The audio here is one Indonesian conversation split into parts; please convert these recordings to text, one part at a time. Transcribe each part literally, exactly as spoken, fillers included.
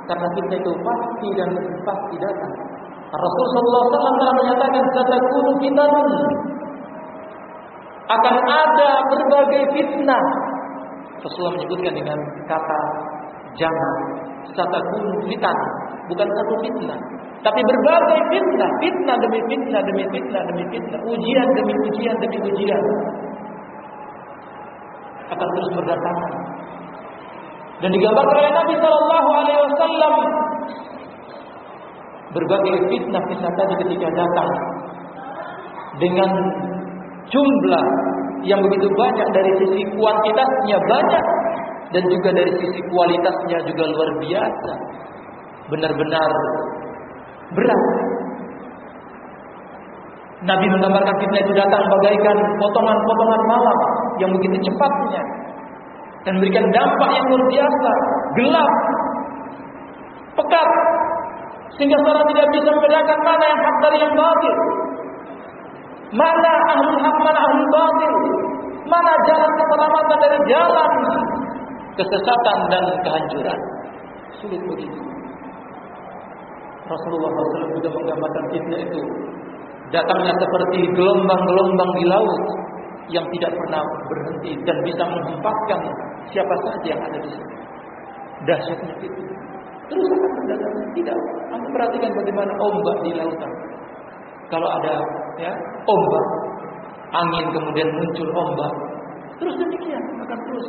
karena fitnah itu pasti dan pasti datang. Rasul sallallahu alaihi wasallam telah menyatakan satakunu fitanun, akan ada berbagai fitnah. Rasulullah menyebutkan dengan kata jamak, satakunu fitan, bukan satu fitnah, tapi berbagai fitnah, fitnah demi fitnah demi fitnah demi fitnah, ujian demi ujian demi ujian akan terus berdatangan. Dan digambarkan oleh Nabi sallallahu alaihi wasallam berbagai fitnah-fitnah tadi ketika datang dengan jumlah yang begitu banyak, dari sisi kuantitasnya banyak dan juga dari sisi kualitasnya juga luar biasa, benar-benar berat. Nabi menggambarkan fitnah itu datang bagaikan potongan-potongan malam yang begitu cepatnya dan memberikan dampak yang luar biasa, gelap, pekat, sehingga seorang tidak bisa membedakan mana yang hak dari yang batil, mana ahlul hak, mana ahlul batil, mana jalan keselamatan dari jalan kesesatan dan kehancuran. Sulit begitu. Rasulullah shallallahu alaihi wasallam juga menggambarkan fitnah itu datangnya seperti gelombang-gelombang di laut yang tidak pernah berhenti dan bisa menghempaskan siapa saja yang ada di sana. Dahsyatnya fitnah. Terus akan berdatangan. Tidak. Anda perhatikan bagaimana ombak di lautan. Kalau ada ya ombak, angin kemudian muncul ombak, terus demikian akan terus.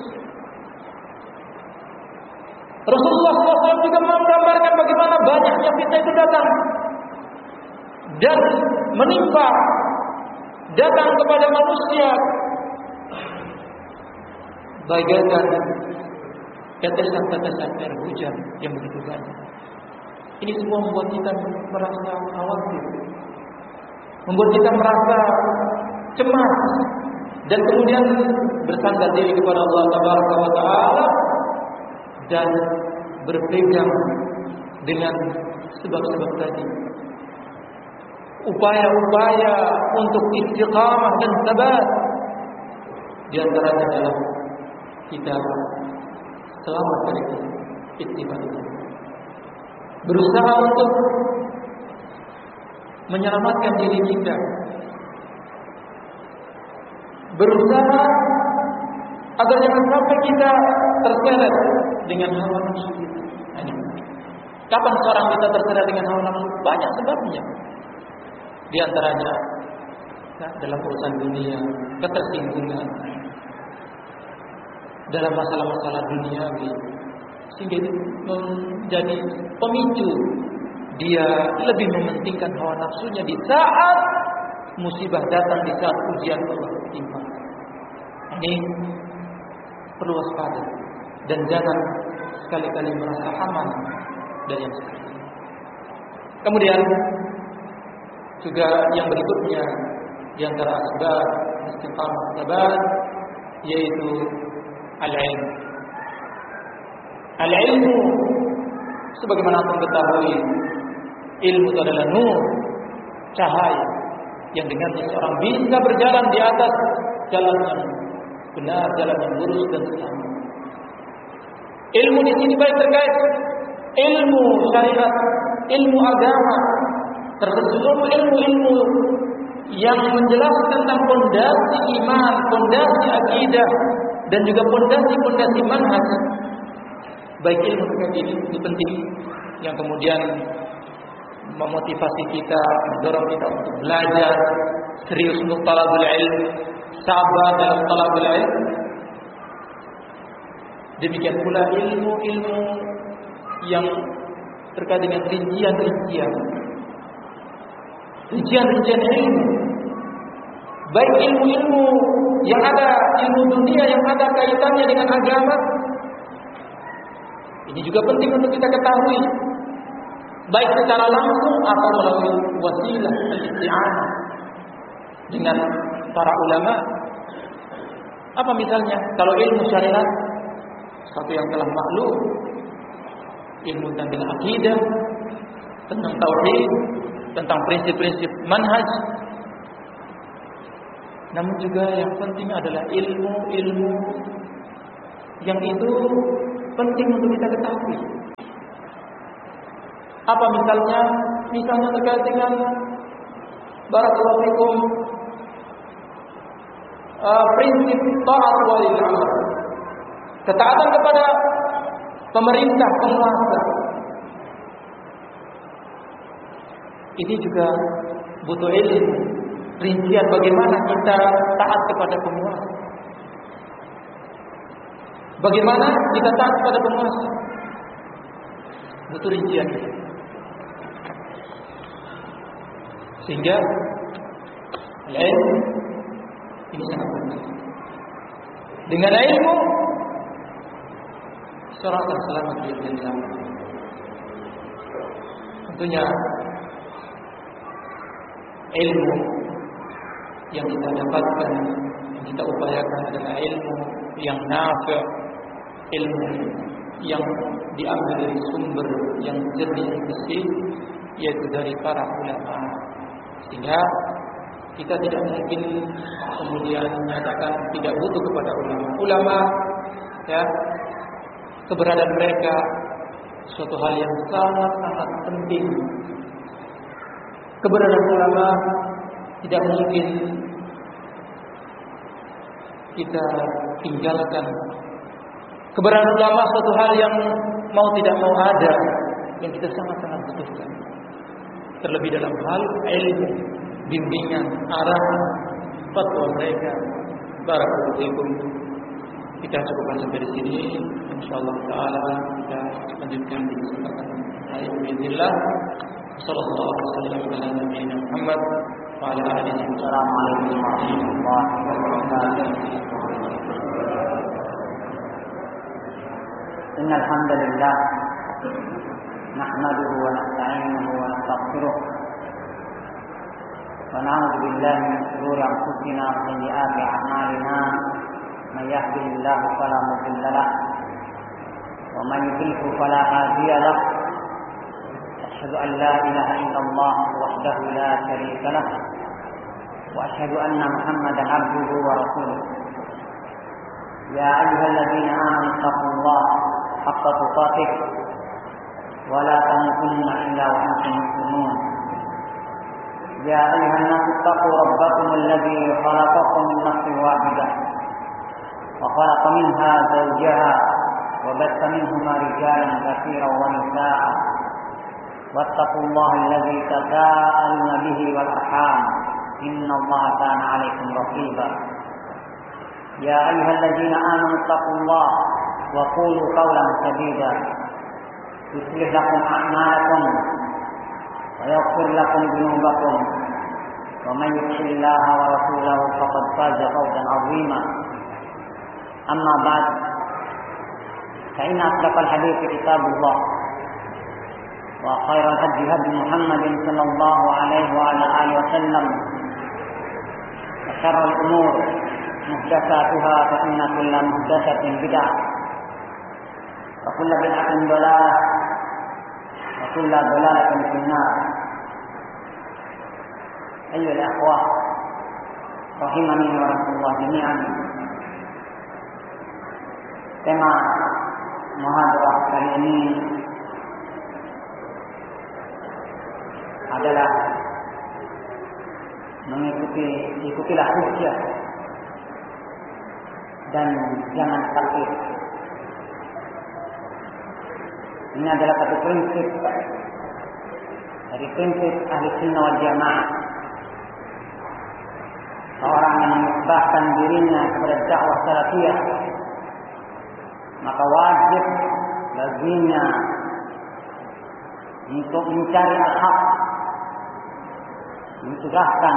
Rasulullah shallallahu alaihi wasallam juga menggambarkan bagaimana banyaknya fitnah itu datang dan menimpa, datang kepada manusia bagaikan tetesan-tetesan air hujan yang begitu banyak. Ini semua membuat kita merasa khawatir, membuat kita merasa cemas, dan kemudian bersandar diri kepada Allah Tabaraka wa Ta'ala dan berpegang dengan sebab-sebab tadi, upaya-upaya untuk istiqamah dan sabat. Di antaranya adalah kita selamat dari ittiba, berusaha untuk menyelamatkan diri kita, berusaha agar jangan sampai kita terseret dengan hawa nafsu kita. Kapan seorang kita terseret dengan hawa nafsu? Banyak sebabnya. Di antaranya ya, dalam urusan dunia, ketersinggungan dalam masalah-masalah duniawi, sehingga itu menjadi pemicu dia lebih mementingkan hawa nafsunya di saat musibah datang, di saat ujian Allah timpa. Ini perlu waspada dan jangan sekali-kali merasa aman dari yang seperti ini. Kemudian juga yang berikutnya di antara asbab istiqamah sabat yaitu al-ilm. Al-ilmu, sebagaimana kita ketahui, ilmu itu adalah nur, cahaya yang dengannya seorang bisa berjalan di atas jalan yang benar, jalan yang lurus dan selamat. Ilmu di sini baik terkait ilmu syariat, ilmu agama, termasuk ilmu-ilmu yang menjelaskan tentang pondasi iman, pondasi akidah, dan juga pondasi-pondasi manhaj. Baik ilmu terkait ini, ini penting, yang kemudian memotivasi kita, mendorong kita untuk belajar serius untuk talabul ilm, sabar dalam talabul ilm. Demikian pula ilmu-ilmu yang terkait dengan rincian-rincian rincian-rincian ilmu, baik ilmu-ilmu yang ada, ilmu dunia yang ada kaitannya dengan agama. Ini juga penting untuk kita ketahui, baik secara langsung atau melalui wasilah al-isti'anah dengan para ulama. Apa misalnya? Kalau ilmu syariat, satu yang telah maklum, ilmu tentang akidah, tentang tauhid, tentang prinsip-prinsip manhaj. Namun juga yang penting adalah ilmu-ilmu yang itu penting untuk kita ketahui. Apa misalnya? Misalnya terkait dengan barakallahu fikum uh, prinsip taat walil amr. Ketaatan kepada pemerintah, penguasa. Ini juga butuh ilmu, rincian bagaimana kita taat kepada penguasa. Bagaimana kita taat kepada penguasa? Butuh rincian. Sehingga ilmu ini sangat penting. Dengan ilmu seorang akan selamat di dunia. Tentunya ilmu yang kita dapatkan, yang kita upayakan adalah ilmu yang nafi', ilmu yang diambil dari sumber yang jernih dan bersih, yaitu dari para ulama. Sehingga kita tidak mungkin kemudian menyatakan tidak butuh kepada ulama. Ulama, ya, keberadaan mereka suatu hal yang sangat-sangat penting. Keberadaan ulama tidak mungkin kita tinggalkan. Keberadaan ulama suatu hal yang mau tidak mau ada, yang kita sangat-sangat butuhkan. Terlebih dalam hal ilmu, bimbingan, arahan, fatwa mereka. Barakallahu fikum. Kita cukupkan sampai di sini. Insyaallah taala kita lanjutkan di kesempatan lain bismillah. Sallallahu alaihi wasallam ala nabiyina Muhammad wa ala alihi Assalamualaikum warahmatullahi wabarakatuh. Innal hamdalillah nahmaduhu wa nasta'inuhu wa nastaghfiruh wa na'udzu billahi min shururi anfusina wa sayyiati a'malina. May yahdihillahu fala mudilla lahu wa man yudlil fala hadiya lahu. Asyhadu an la ilaha illallah wahdahu la syarika lah wa asyhadu anna Muhammadan abduhu wa rasuluh. Ya ayyuhalladzina amanu taqullaha haqqa tuqatih wa la tamutunna illa wa antum muslimun. Ya ayyuhan nasu taqu rabbakum alladzi khalaqakum min nafsin wahidah wa khalaqa minha zawjaha wa batha minhuma rijalan katsiran wa nisaa'a wattaqullaha alladzi tasaaluna bihi wal arham innallaha kana 'alaikum raqiba. Ya ayyuhalladzina amanu taqullaha wa qulu qawlan sadida yuslih lakum a'malakum wa yaghfir lakum dhunubakum wa man yuti'illaha wa rasulahu faqad faza fawzan 'azima. Amma ba'd, fa inna asdaqal hadithi kitabullah wa khairal hadi hadi Muhammadin sallallahu alaihi wa ala alihi wasallam wa syarrul umur muhdatsatuha fa inna kulla muhdatsatin bid'ah wa kullu bid'atin dhalalah wa kullu dhalalatin finnar. Ayyuhal akhwah rahimani wa rahimakumullah jami'an. Tema muhadarah kali ini adalah mengikuti ikutilah hujjah dan jangan takut. Ini adalah satu prinsip dari prinsip ahli sunnah wal jamaah. Seorang yang menyebabkan dirinya kepada dakwah salafiyah, maka wajib baginya untuk mencari al-haq, mencegahkan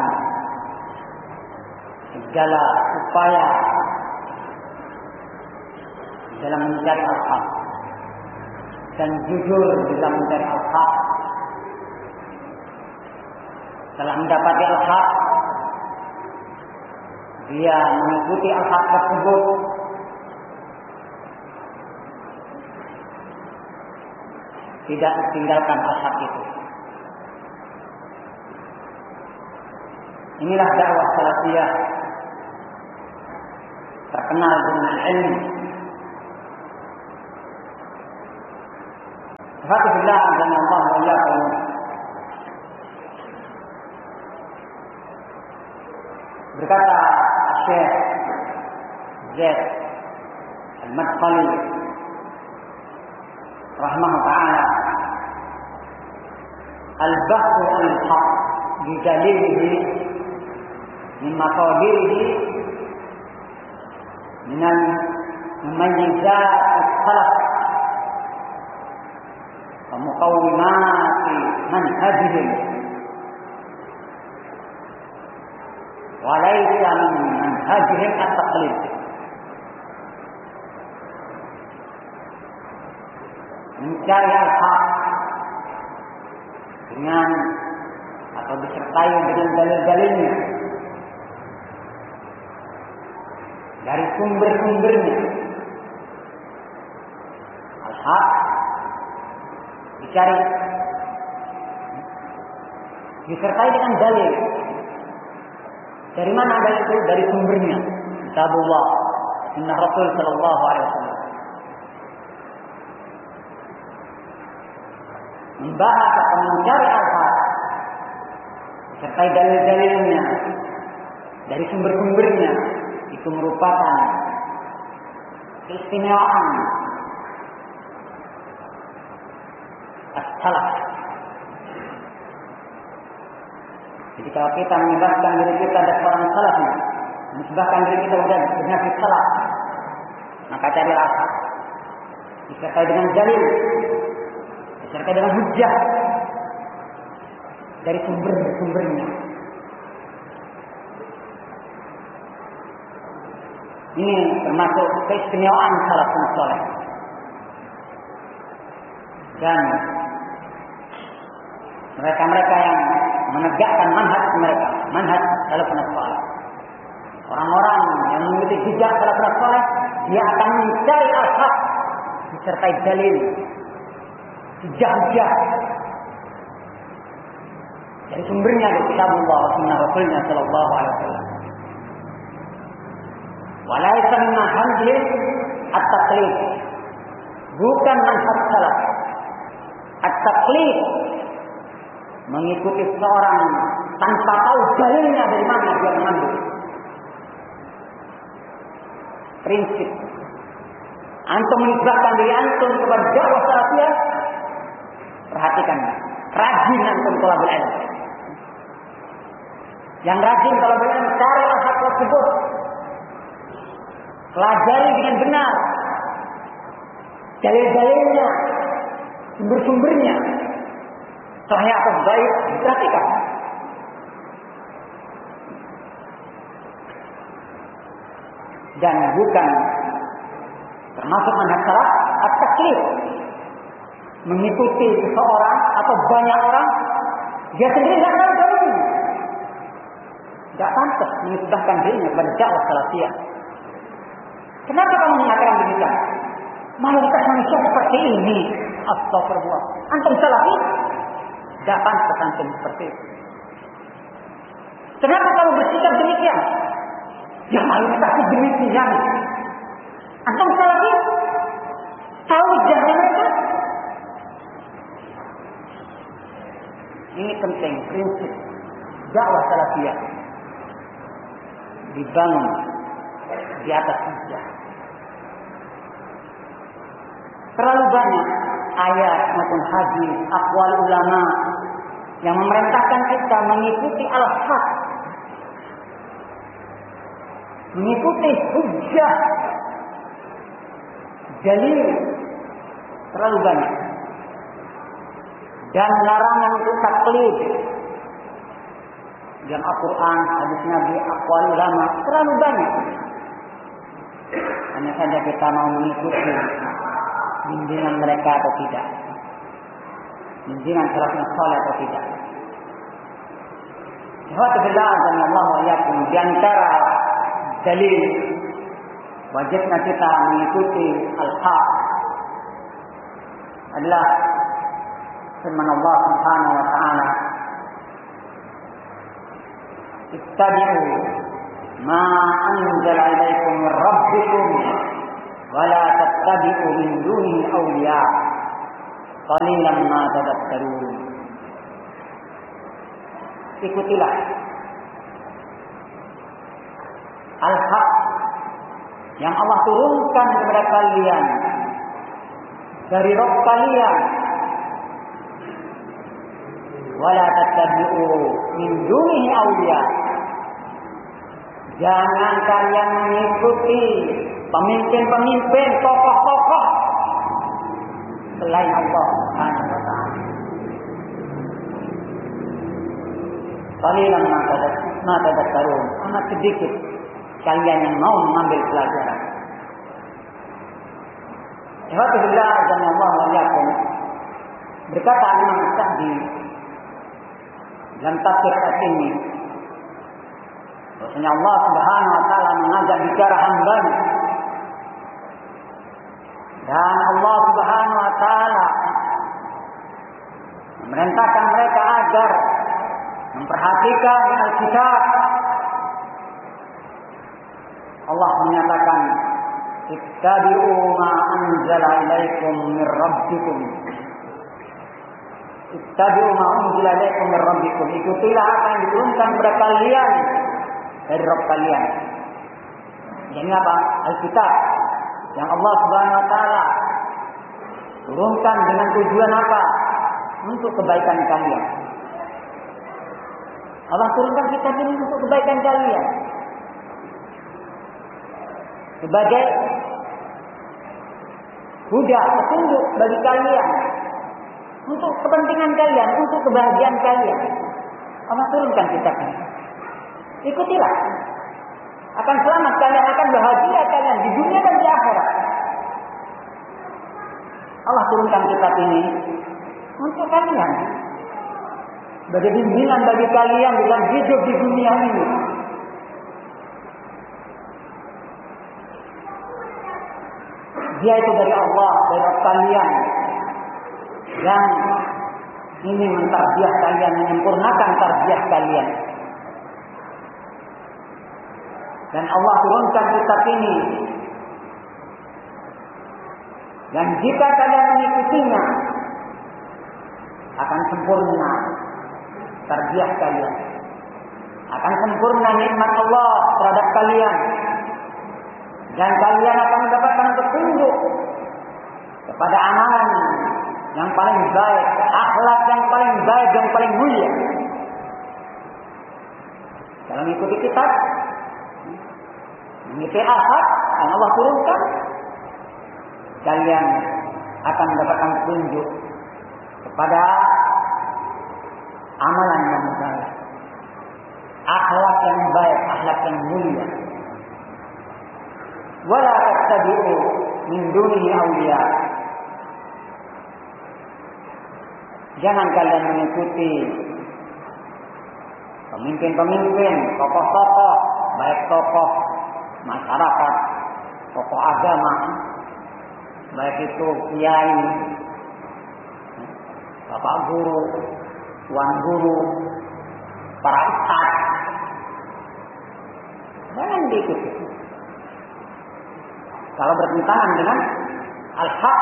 segala upaya dalam mencari al-haq dan jujur dalam mencari al-haq. Setelah mendapati al-haq, dia mengikuti al-haq tersebut tidak tinggalkan al-haq itu. Inilah dakwah salafiyah terkenal dengan ilmu. Alhamdulillah dan Allah wa iyyakum. Berkata Syekh Zaid Al-Madkhali rahimahullah ta'ala, al-bahthu al-haq bidalilihi min maqadirihi min al-mumayyizat al-khalaq wa muqawwimati manhajihim wa laysa min manhajihim at-taqlid. Mencari al-haq dengan atau disertai dengan dalil-dalilnya dari sumber-sumbernya. Al-haq dicari disertai dengan dalil. Dari mana dalil itu? Dari sumbernya. Kitabullah, sunnah Rasul sallallahu alaihi wasallam. Membahas atau mencari al-haq sertai dalil-dalilnya dari sumber-sumbernya, itu merupakan keistimewaan as-salaf. Jadi kalau kita menyebabkan diri kita ada seorang salafnya, menyebabkan diri kita sudah benar salaf, maka cari al-haq disertai dengan dalil, disertai dengan hujjah dari sumber-sumbernya. Ini termasuk keistimewaan salafun saleh. Dan mereka-mereka yang menegakkan manhaj mereka, manhaj salafun saleh. Orang-orang yang mengikuti jejak salafun saleh, dia akan mencari al-haq disertai dalil, hujjah-hujjah dari sumbernya dari kitabullah wa sunnah Rasulnya sallallahu alaihi wasallam. Walaysa min manhajihim at-taqlid. Bukan manhaj salaf. At-taqlid mengikuti seorang tanpa tahu dalilnya dari mana dia mengambil. Prinsip antum menisbahkan diri antum kepada dakwah salafiyah, perhatikan, rajin antum thalabul ilm. Yang rajin kalau benar cari al-haq tersebut, pelajari dengan benar dalil-dalilnya, sumber-sumbernya, sahih atau baik, perhatikan. Dan bukan termasuk manhaj salaf at-taqlid, mengikuti seseorang atau banyak orang, dia sendiri tidak tahu dalilnya. Tidak pantas menisbahkan dirinya kepada dakwah salafiyah. Kenapa kamu mengatakan demikian? Mayoritas manusia seperti ini. Astagfirullah. Antum salafi? Tidak pantas antum seperti itu. Kenapa kamu bersikap demikian? Ya mayoritas demikian. Antum salafi? Tahu jahat mereka? Ini penting, prinsip dakwah salafiyah dibangun di atas hujjah. Terlalu banyak ayat maupun hadis, aqwal ulama yang memerintahkan kita mengikuti al-haq, mengikuti hujjah, dalil, terlalu banyak. Dan larangan untuk taklid. Dan Al-Quran, hadis Nabi, aqwal ulama, terlalu banyak. Hanya saja kita mau mengikuti bimbingan mereka atau tidak, bimbingan salafun saleh atau tidak. Alhamdulillah dan Allah wa yakum, di antara dalil wajibnya kita mengikuti al-haq adalah firman Allah Subhanahu wa taala, ittabi'u ma anzala ilaikum min rabbikum wa la tattabi'u min dunihi awliya qalilan ma tadhakkarun. Ikutilah al-haq yang Allah turunkan kepada kalian dari Rabb kalian. Wala tattabi'u min dunihi awliya. Jangan kalian mengikuti pemimpin-pemimpin, tokoh-tokoh selain Allah Subhanahu wa taala. Qalilan ma tadhakkarun. Amat sedikit kalian yang mau mengambil pelajaran. Alhamdulillah jannallahu wa iyyakum. Berkata Imam Sa'di dalam tafsir ayat ini, bahwasanya Allah Subhanahu wa taala mengajak bicara hamba-Nya. Dan Allah Subhanahu wa taala memerintahkan mereka agar memperhatikan Alkitab. Allah menyatakan, ittabi'u ma anzala ilaikum mir rabbikum. Ittabi'u ma unzila ilaikum mir rabbikum. Ikutilah apa yang diturunkan kepada kalian dari Rabb kalian. Ini apa? Alkitab yang Allah Subhanahu wa taala turunkan dengan tujuan apa? Untuk kebaikan kalian. Allah turunkan kitab ini untuk kebaikan kalian. Sebagai huda, petunjuk bagi kalian, untuk kepentingan kalian, untuk kebahagiaan kalian. Allah turunkan kitab ini. Ikutilah. Akan selamat kalian, akan bahagia kalian di dunia dan di akhirat. Allah turunkan kitab ini untuk kalian. Sebagai bimbingan bagi kalian dalam hidup di dunia ini. Dia itu dari Allah, dari kalian yang ini mentarbiah kalian, menyempurnakan tarbiah kalian. Dan Allah turunkan kitab ini. Dan jika kalian mengikutinya, akan sempurna tarbiah kalian. Akan sempurna nikmat Allah terhadap kalian. Dan kalian akan mendapatkan petunjuk kepada amalan yang paling baik, akhlak yang paling baik, yang paling mulia. Dalam mengikuti kitab, mengikuti ahad yang Allah turunkan, kalian akan mendapatkan petunjuk kepada amalan yang baik, akhlak yang baik, akhlak yang mulia. Wala tattabi'u min dunihi awliya. Jangan kalian mengikuti pemimpin-pemimpin, tokoh-tokoh, baik tokoh masyarakat, tokoh agama, baik itu kiai, bapak guru, tuan guru, para ustaz. Jangan diikuti. Kalau bertentangan dengan al-haq.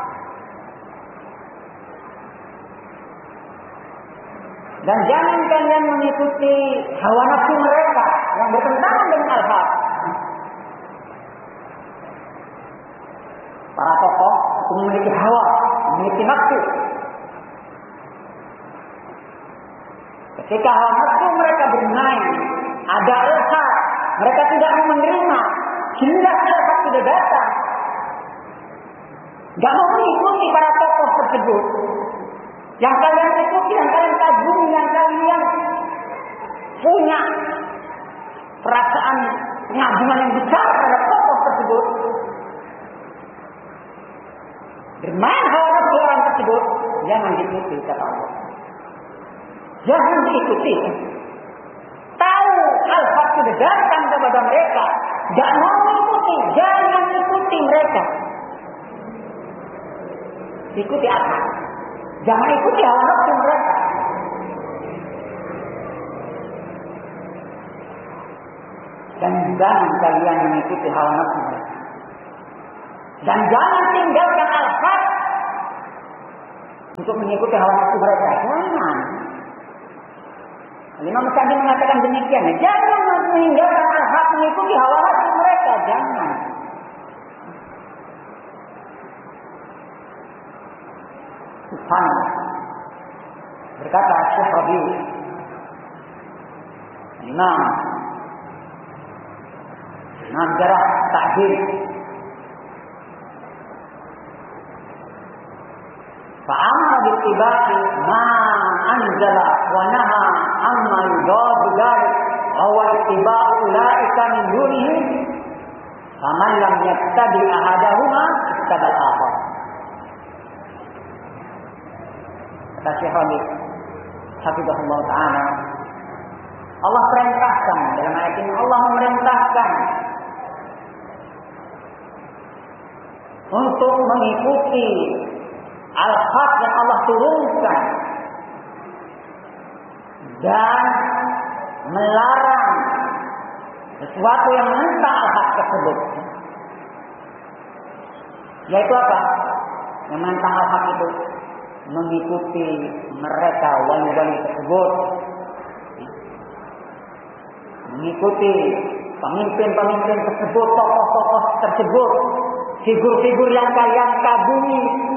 Dan jangan kalian mengikuti hawa nafsu mereka yang bertentangan dengan al-haq. Para tokoh memiliki hawa, memiliki nafsu. Ketika hawa nafsu mereka bermain, ada al-haq, mereka tidak menerima. Jelas al-haq sudah datang. Gak mau mengikuti para tokoh tersebut. Yang kalian ikuti, yang kalian kagumi, yang kalian punya perasaan pengagungan yang besar terhadap tokoh tersebut. Bermain hawa nafsu orang tersebut, jangan diikuti kata Allah. Jangan diikuti. Tahu al-haq sudah datang kepada mereka. Gak mau mengikuti, jangan ikuti mereka. Ikuti apa? Jangan ikuti hawa nafsu mereka. Dan jangan kalian mengikuti hawa nafsu mereka. Dan jangan tinggalkan al-haq untuk mengikuti hawa nafsu mereka. Jangan. Imam Syafi'i mengatakan demikian. Jangan meninggalkan al-haq mengikuti hawa nafsu mereka. Jangan. Subhanallah. Berkata Syekh Rabi' Imam Imam Jarah Ta'dil, fa'amara bittiba'i ma anzala wa naha amma yudadu dzalik wa huwa ittiba'u ulaika min dunihi faman lam yattabi ahadahuma ittabal akhar. Kata Syekh Rabi' hafizahullah ta'ala, Allah perintahkan dalam ayat ini, Allah memerintahkan untuk mengikuti al-haq yang Allah turunkan dan melarang sesuatu yang menentang al-haq tersebut. Yaitu apa? Yang menentang al-haq itu mengikuti mereka wali-wali tersebut, mengikuti pemimpin-pemimpin tersebut, tokoh-tokoh tersebut, figur-figur yang kalian kagumi